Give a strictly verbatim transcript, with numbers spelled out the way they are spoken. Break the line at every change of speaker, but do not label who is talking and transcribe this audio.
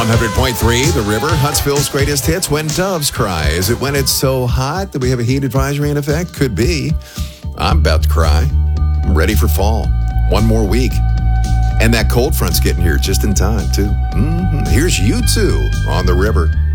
hundred point three, The River, Huntsville's greatest hits. When doves cry. Is it when it's so hot that we have a heat advisory in effect? Could be. I'm about to cry. I'm ready for fall. One more week. And that cold front's getting here just in time, too. Mm-hmm. Here's U two on The River.